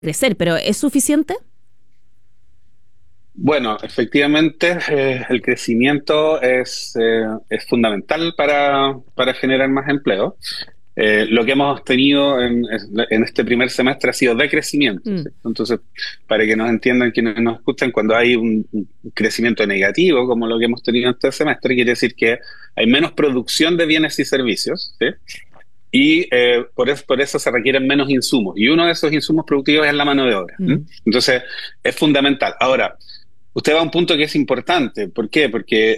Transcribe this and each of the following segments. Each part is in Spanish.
crecer, pero ¿es suficiente? Bueno, efectivamente, el crecimiento es fundamental para generar más empleo. Lo que hemos tenido en este primer semestre ha sido decrecimiento, Mm, ¿cierto? Entonces, para que nos entiendan quienes nos escuchan, cuando hay un crecimiento negativo, como lo que hemos tenido este semestre, quiere decir que hay menos producción de bienes y servicios, ¿sí? Y por eso se requieren menos insumos. Y uno de esos insumos productivos es la mano de obra. ¿M? mm, Entonces, es fundamental. Ahora, usted va a un punto que es importante. ¿Por qué? Porque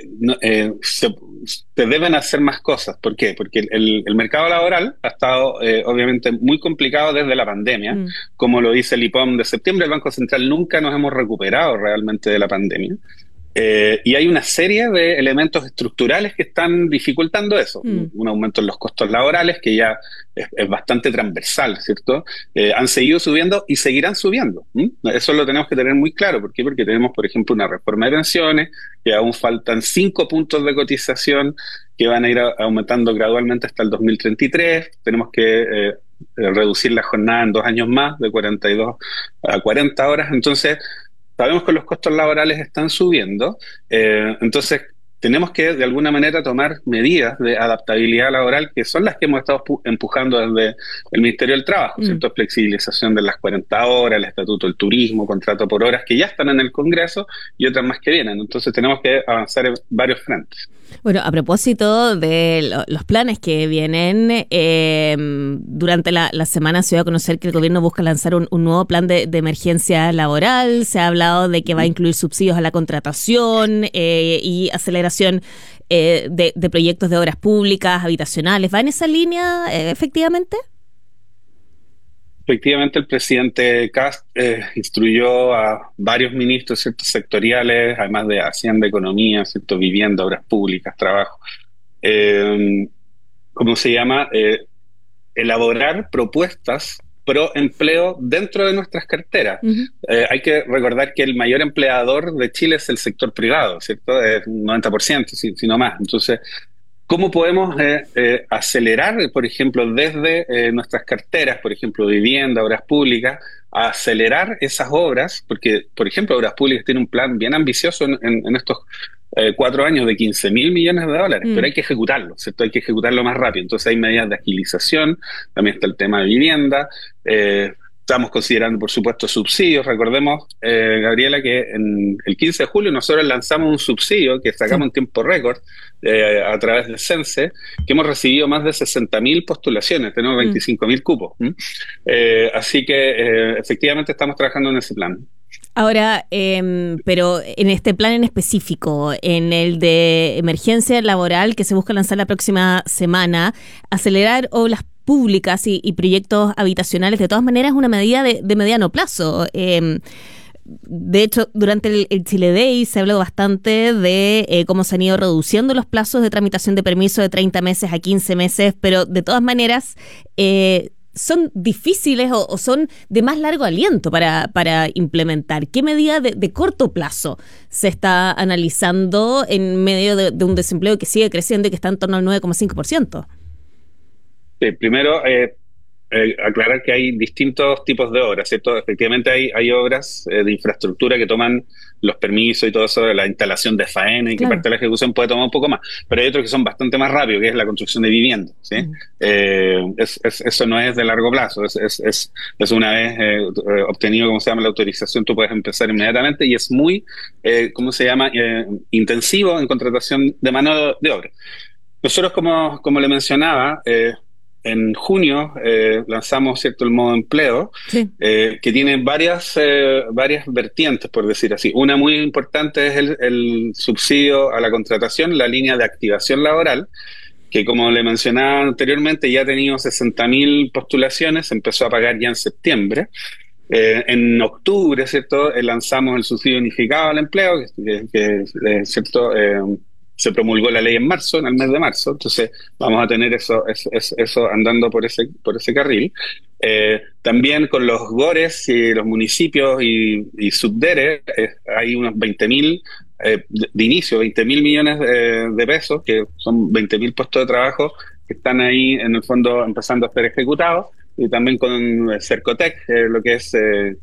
se deben hacer más cosas. ¿Por qué? Porque el mercado laboral ha estado obviamente muy complicado desde la pandemia. mm. Como lo dice el IPOM de septiembre, el Banco Central nunca nos hemos recuperado realmente de la pandemia. Y hay una serie de elementos estructurales que están dificultando eso. Mm. Un aumento en los costos laborales que ya es bastante transversal, ¿cierto? Han seguido subiendo y seguirán subiendo. ¿M? Eso lo tenemos que tener muy claro. ¿Por qué? Porque tenemos, por ejemplo, una reforma de pensiones, que aún faltan 5 puntos de cotización que van a ir aumentando gradualmente hasta el 2033. Tenemos que reducir la jornada en 2 años más, de 42 a 40 horas. Entonces, sabemos que los costos laborales están subiendo, entonces tenemos que de alguna manera tomar medidas de adaptabilidad laboral que son las que hemos estado empujando desde el Ministerio del Trabajo, Mm. ¿cierto? Flexibilización de las 40 horas, el Estatuto del Turismo, contrato por horas, que ya están en el Congreso y otras más que vienen. Entonces tenemos que avanzar en varios frentes. Bueno, a propósito de los planes que vienen, durante la semana se dio a conocer que el gobierno busca lanzar un nuevo plan de emergencia laboral. Se ha hablado de que va a incluir subsidios a la contratación y aceleración de proyectos de obras públicas, habitacionales. ¿Va en esa línea, efectivamente? Efectivamente, el presidente Kast instruyó a varios ministros, ¿cierto? Sectoriales, además de Hacienda, Economía, ¿cierto? Vivienda, obras públicas, trabajo. Eh, ¿Cómo se llama? Elaborar propuestas pro empleo dentro de nuestras carteras. Ujú. Hay que recordar que el mayor empleador de Chile es el sector privado, ¿cierto? Es un 90%, si no más. Entonces, ¿cómo podemos acelerar, por ejemplo, desde nuestras carteras, por ejemplo, vivienda, obras públicas, a acelerar esas obras? Porque, por ejemplo, Obras Públicas tiene un plan bien ambicioso en estos 4 años de 15.000 millones de dólares, pero Mm. hay que ejecutarlo, ¿cierto? Hay que ejecutarlo más rápido. Entonces hay medidas de agilización, también está el tema de vivienda. Estamos considerando, por supuesto, subsidios. Recordemos, Gabriela, que en el 15 de julio nosotros lanzamos un subsidio que Sí. sacamos en tiempo récord a través del CENSE, que hemos recibido más de 60.000 postulaciones, tenemos Mm. 25.000 cupos. ¿M? Así que efectivamente estamos trabajando en ese plan. Ahora, pero en este plan en específico, en el de emergencia laboral que se busca lanzar la próxima semana, acelerar obras públicas y proyectos habitacionales, de todas maneras, es una medida de mediano plazo. De hecho, durante el Chile Day se habló bastante de cómo se han ido reduciendo los plazos de tramitación de permiso de 30 meses a 15 meses, pero de todas maneras son difíciles o son de más largo aliento para implementar. ¿Qué medida de corto plazo se está analizando en medio de un desempleo que sigue creciendo y que está en torno al 9,5%? Sí, primero, aclarar que hay distintos tipos de obras, ¿cierto? Efectivamente hay obras de infraestructura que toman los permisos y todo eso, la instalación de faena y que Claro. parte de la ejecución puede tomar un poco más, pero hay otros que son bastante más rápidos, que es la construcción de vivienda, ¿sí? Mm. Eso no es de largo plazo, es una vez obtenido, ¿cómo se llama?, la autorización, tú puedes empezar inmediatamente y es muy, ¿cómo se llama?, intensivo en contratación de mano de obra. Nosotros, como le mencionaba, en junio lanzamos, ¿cierto?, el modo empleo, Sí. que tiene varias vertientes, por decir así. Una muy importante es el subsidio a la contratación, la línea de activación laboral, que como le mencionaba anteriormente, ya ha tenido 60.000 postulaciones, se empezó a pagar ya en septiembre. En octubre, ¿cierto?, lanzamos el subsidio unificado al empleo, ¿cierto?, se promulgó la ley en marzo, en el mes de marzo, entonces vamos a tener eso andando por ese carril. También con los GORES y los municipios y subDERE, hay unos 20.000 de inicio, 20.000 millones de pesos, que son 20.000 puestos de trabajo que están ahí en el fondo empezando a ser ejecutados. y también con Cercotec, lo que es